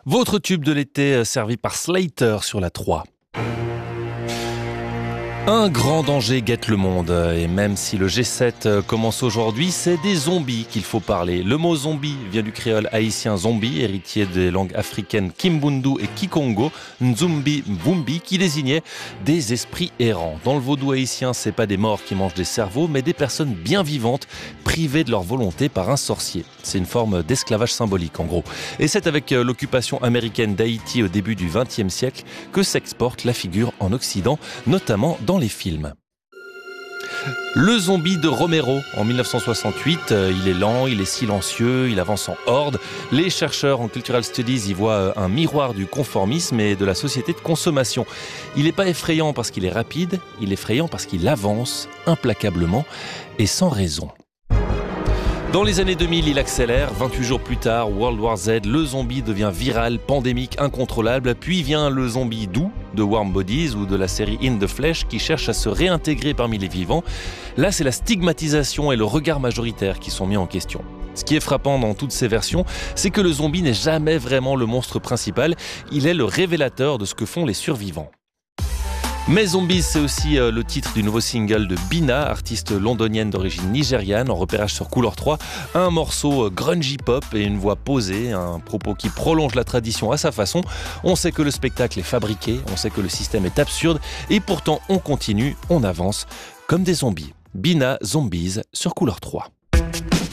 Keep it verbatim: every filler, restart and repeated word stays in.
Votre tube de l'été servi par Slater sur la trois. Un grand danger guette le monde, et même si le G sept commence aujourd'hui, c'est des zombies qu'il faut parler. Le mot zombie vient du créole haïtien zombie, héritier des langues africaines Kimbundu et Kikongo, Nzumbi Mbumbi, qui désignait des esprits errants. Dans le vaudou haïtien, c'est pas des morts qui mangent des cerveaux, mais des personnes bien vivantes, privées de leur volonté par un sorcier. C'est une forme d'esclavage symbolique, en gros. Et c'est avec l'occupation américaine d'Haïti au début du vingtième siècle que s'exporte la figure en Occident, notamment dans les films. Le zombie de Romero en dix-neuf cent soixante-huit, il est lent, il est silencieux, il avance en horde. Les chercheurs en Cultural Studies y voient un miroir du conformisme et de la société de consommation. Il n'est pas effrayant parce qu'il est rapide, il est effrayant parce qu'il avance implacablement et sans raison. Dans les années deux mille, il accélère. vingt-huit jours plus tard, World War Z, le zombie devient viral, pandémique, incontrôlable. Puis vient le zombie doux de Warm Bodies ou de la série In the Flesh qui cherche à se réintégrer parmi les vivants. Là, c'est la stigmatisation et le regard majoritaire qui sont mis en question. Ce qui est frappant dans toutes ces versions, c'est que le zombie n'est jamais vraiment le monstre principal. Il est le révélateur de ce que font les survivants. Mais Zombies, c'est aussi le titre du nouveau single de Bina, artiste londonienne d'origine nigériane, en repérage sur Couleur trois. Un morceau grungy pop et une voix posée, un propos qui prolonge la tradition à sa façon. On sait que le spectacle est fabriqué, on sait que le système est absurde, et pourtant on continue, on avance, comme des zombies. Bina, Zombies, sur Couleur trois.